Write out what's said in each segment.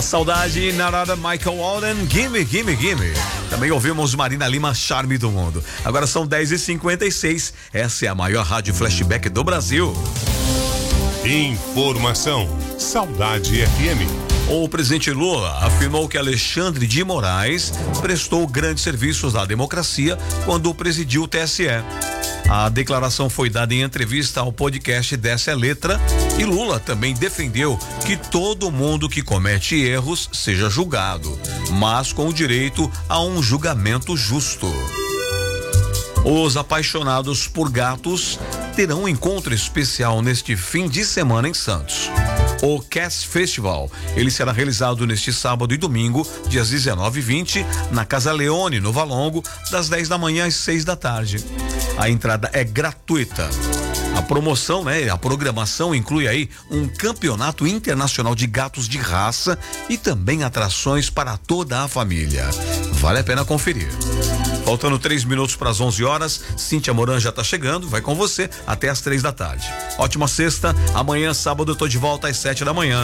Saudade, narada Michael Walden, Gimme, Gimme, Gimme. Também ouvimos Marina Lima, Charme do Mundo. Agora são 10h56. Essa é a maior rádio flashback do Brasil. Informação. Saudade FM. O presidente Lula afirmou que Alexandre de Moraes prestou grandes serviços à democracia quando presidiu o TSE. A declaração foi dada em entrevista ao podcast Dessa é Letra e Lula também defendeu que todo mundo que comete erros seja julgado, mas com o direito a um julgamento justo. Os apaixonados por gatos terão um encontro especial neste fim de semana em Santos. O Cats Festival, ele será realizado neste sábado e domingo, dias 19 e 20, na Casa Leone, no Valongo, das 10 da manhã às 6 da tarde. A entrada é gratuita. A promoção, a programação inclui aí um campeonato internacional de gatos de raça e também atrações para toda a família. Vale a pena conferir. Faltando 3 minutos para as 11 horas, Cíntia Moran já está chegando, vai com você até às 3 da tarde. Ótima sexta, amanhã, sábado, eu tô de volta às 7 da manhã.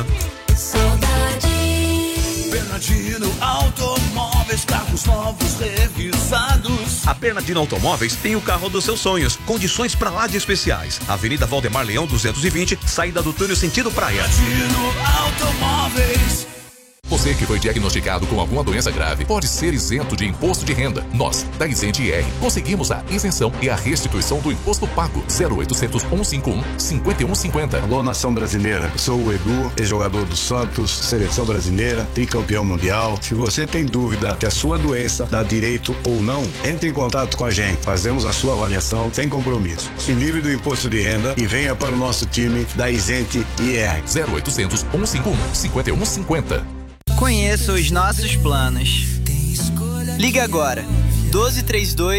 Bernardino Automóveis, carros novos revisados. A Bernardino Automóveis tem o carro dos seus sonhos, condições pra lá de especiais. Avenida Valdemar Leão 220, saída do túnel sentido praia. Bernardino Automóveis. Você que foi diagnosticado com alguma doença grave pode ser isento de imposto de renda. Nós, da Isente IR, conseguimos a isenção e a restituição do imposto pago. 0800 151 5150. Alô, nação brasileira. Eu sou o Edu, ex-jogador do Santos, seleção brasileira, tricampeão mundial. Se você tem dúvida que a sua doença dá direito ou não, entre em contato com a gente. Fazemos a sua avaliação sem compromisso. Se livre do imposto de renda e venha para o nosso time da Isente IR. 0800 151 5150. Conheça os nossos planos. Ligue agora 1232